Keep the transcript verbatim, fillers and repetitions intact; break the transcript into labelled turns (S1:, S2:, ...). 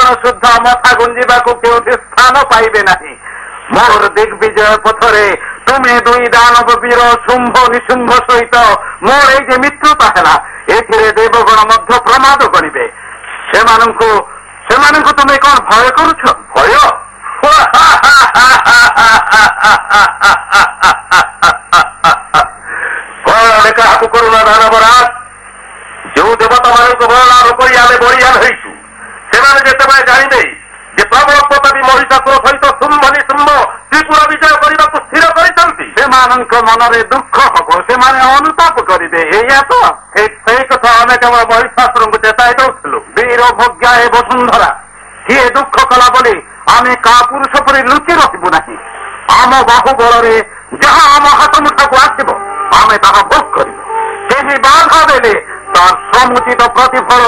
S1: ଆପଣ ସୁଦ୍ଧା ମଥା ଗୁଞ୍ଜିବାକୁ କେଉଁଠି ସ୍ଥାନ ପାଇବେ ନାହିଁ। ମୋର ଦିଗ୍ବିଜୟ ପଥରେ ତୁମେ ଦୁଇ ଦାନବ ବୀର ଶୁମ୍ଭ ନିଶୁମ୍ଭ ସହିତ ମୋର ଏଇ ଯେ ମିତ୍ରତା ହେଲା, ଏଥିରେ ଦେବଗଣ ମଧ୍ୟ ପ୍ରମାଦ କରିବେ। ସେମାନଙ୍କୁ ସେମାନଙ୍କୁ ତୁମେ କଣ ଭୟ କରୁଛ? ଭୟ? କଣ କାହାକୁ କରୁନା ଦାନବରାଜ? ଯେଉଁ ଦେବତାମାନଙ୍କୁ ବଳଲାଭ କରି ଆମେ ବଳିୟାନ ହେଇଛୁ, ସେମାନେ ଯେତେବେଳେ ଜାଣିବେ ଯେ ପ୍ରବଳ ପ୍ରତାପୀ ମହିଷାସୁର ସହିତ ଶୁମ୍ଭ ନିଶୁମ୍ଭ ତ୍ରିପୁର ବିଜୟ କରିବାକୁ ସ୍ଥିର କରିଛନ୍ତି, ସେମାନଙ୍କ ମନରେ ଦୁଃଖ ହବ, ସେମାନେ ଅନୁତାପ କରିବେ। ଏଇଆ ତ ସେଇ କଥା ଆମେ କେବଳ ମହିଷାସୁରଙ୍କୁ ଚେତାଇ ଦଉଥିଲୁ। ବୀର ଭୋଗ୍ୟା ଏ ବସୁନ୍ଧରା, କିଏ ଦୁଃଖ କଲା ବୋଲି ଆମେ କା ପୁରୁଷ ପରି ଲୁଚି ରହିବୁ ନାହିଁ। ଆମ ବାହୁବଳରେ ଯାହା ଆମ ହାତ ମୁଠାକୁ ଆସିବ ଆମେ ତାହା ଭୋଗ କରିବୁ। କେହି ବାଧା ଦେଲେ ତାର ସମୁଚିତ ପ୍ରତିଫଳ